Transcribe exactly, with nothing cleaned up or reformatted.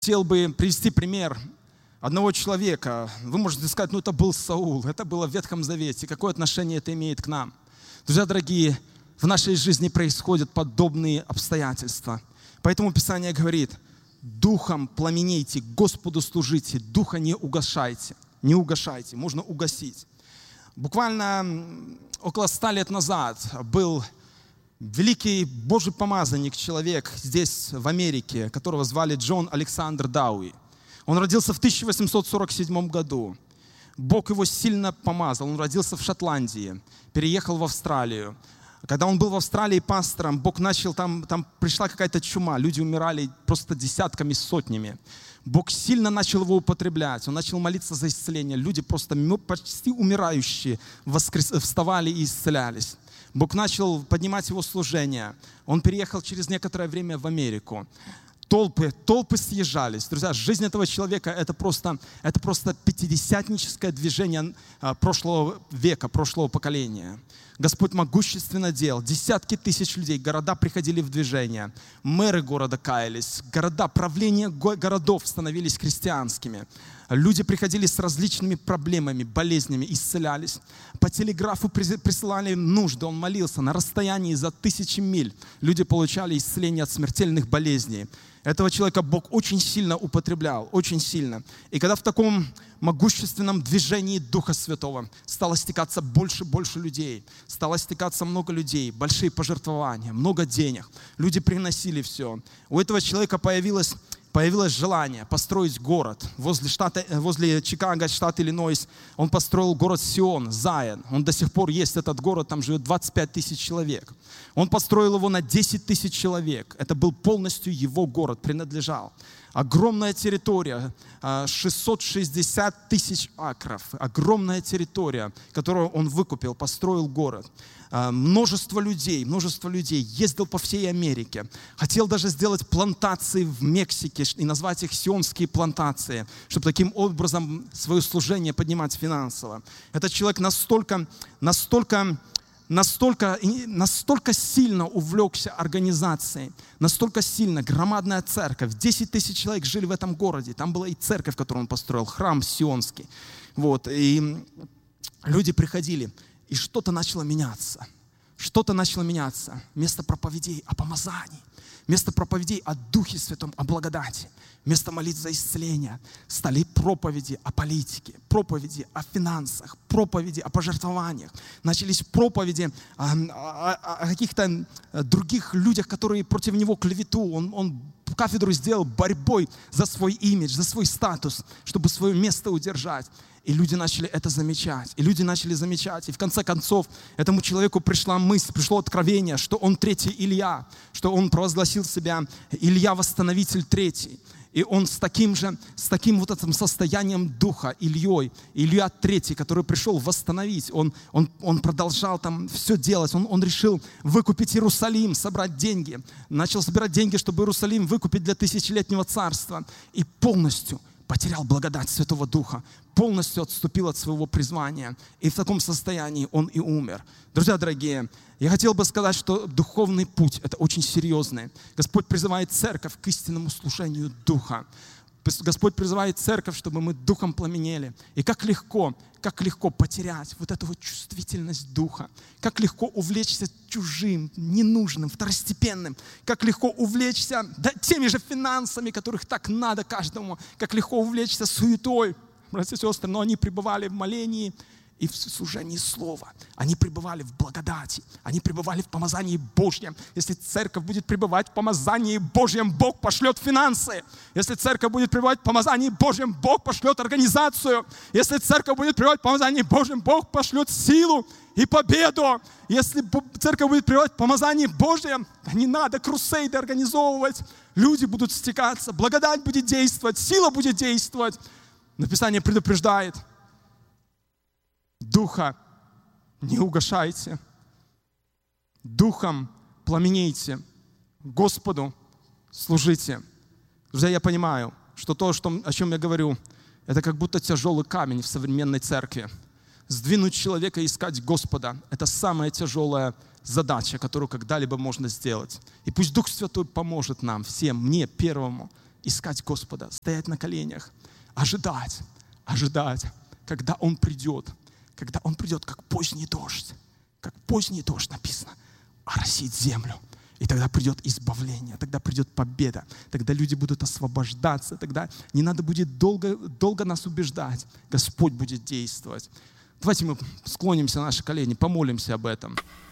хотел бы привести пример одного человека. Вы можете сказать, ну это был Саул, это было в Ветхом Завете. Какое отношение это имеет к нам? Друзья дорогие, в нашей жизни происходят подобные обстоятельства. Поэтому Писание говорит, духом пламенейте, Господу служите, духа не угашайте. Не угашайте, можно угасить. Буквально около ста лет назад был великий Божий помазанник, человек здесь, в Америке, которого звали Джон Александр Дауи. Он родился в тысяча восемьсот сорок седьмом году. Бог его сильно помазал. Он родился в Шотландии, переехал в Австралию. Когда он был в Австралии пастором, Бог начал, там, там пришла какая-то чума, люди умирали просто десятками, сотнями. Бог сильно начал его употреблять, он начал молиться за исцеление. Люди просто почти умирающие воскрес... вставали и исцелялись. Бог начал поднимать его служение. Он переехал через некоторое время в Америку. Толпы, толпы съезжались. Друзья, жизнь этого человека это просто, это просто пятидесятническое движение прошлого века, прошлого поколения. Господь могущественно делал. Десятки тысяч людей, города приходили в движение. Мэры города каялись. Города, правления городов становились христианскими. Люди приходили с различными проблемами, болезнями, исцелялись. По телеграфу присылали нужды, он молился. На расстоянии за тысячи миль люди получали исцеление от смертельных болезней. Этого человека Бог очень сильно употреблял, очень сильно. И когда в таком могущественном движении Духа Святого стало стекаться больше и больше людей, стало стекаться много людей, большие пожертвования, много денег, люди приносили все. У этого человека появилось, появилось желание построить город. Возле, штата, возле Чикаго, штат Иллинойс, он построил город Сион, Зайон. Он до сих пор есть, этот город, там живет двадцать пять тысяч человек. Он построил его на десять тысяч человек. Это был полностью его город, принадлежал. Огромная территория, шестьсот шестьдесят тысяч акров. Огромная территория, которую он выкупил, построил город. Множество людей, множество людей. Ездил по всей Америке. Хотел даже сделать плантации в Мексике и назвать их сионские плантации, чтобы таким образом свое служение поднимать финансово. Этот человек настолько, настолько... Настолько, настолько сильно увлекся организацией, настолько сильно, громадная церковь, десять тысяч человек жили в этом городе, там была и церковь, которую он построил, храм сионский. Вот, и люди приходили, и что-то начало меняться, что-то начало меняться, вместо проповедей о помазании, вместо проповедей о Духе Святом, о благодати, вместо молитв за исцеление стали проповеди о политике, проповеди о финансах, проповеди о пожертвованиях. Начались проповеди о, о, о каких-то других людях, которые против него клевету. Он, он кафедру сделал борьбой за свой имидж, за свой статус, чтобы свое место удержать. И люди начали это замечать. И люди начали замечать. И в конце концов этому человеку пришла мысль, пришло откровение, что он третий Илья, что он провозгласил себя Илья Восстановитель третий. И он с таким же, с таким вот этим состоянием духа, Ильей, Илья Третий, который пришел восстановить, он, он, он продолжал там все делать, он, он решил выкупить Иерусалим, собрать деньги, начал собирать деньги, чтобы Иерусалим выкупить для тысячелетнего царства, и полностью потерял благодать Святого Духа, полностью отступил от своего призвания. И в таком состоянии он и умер. Друзья дорогие, я хотел бы сказать, что духовный путь – это очень серьезный. Господь призывает церковь к истинному служению Духа. Господь призывает церковь, чтобы мы духом пламенели. И как легко, как легко потерять вот эту вот чувствительность духа. Как легко увлечься чужим, ненужным, второстепенным. Как легко увлечься да, теми же финансами, которых так надо каждому. Как легко увлечься суетой. Братья и сестры, но они пребывали в молении и в служении Слова. Они пребывали в благодати. Они пребывали в помазании Божьем. Если церковь будет пребывать в помазании Божьем, Бог пошлет финансы. Если церковь будет пребывать в помазании Божьем, Бог пошлет организацию. Если церковь будет пребывать в помазании Божьем, Бог пошлет силу и победу. Если церковь будет пребывать в помазании Божьем, не надо крусейды организовывать. Люди будут стекаться, благодать будет действовать, сила будет действовать. Но Писание предупреждает: Духа не угашайте, Духом пламенейте, Господу служите. Друзья, я понимаю, что то, что, о чем я говорю, это как будто тяжелый камень в современной церкви. Сдвинуть человека и искать Господа – это самая тяжелая задача, которую когда-либо можно сделать. И пусть Дух Святой поможет нам, всем, мне первому, искать Господа, стоять на коленях, ожидать, ожидать, когда Он придет, когда Он придет, как поздний дождь, как поздний дождь написано, оросит землю. И тогда придет избавление, тогда придет победа, тогда люди будут освобождаться, тогда не надо будет долго, долго нас убеждать. Господь будет действовать. Давайте мы склонимся на наши колени, помолимся об этом.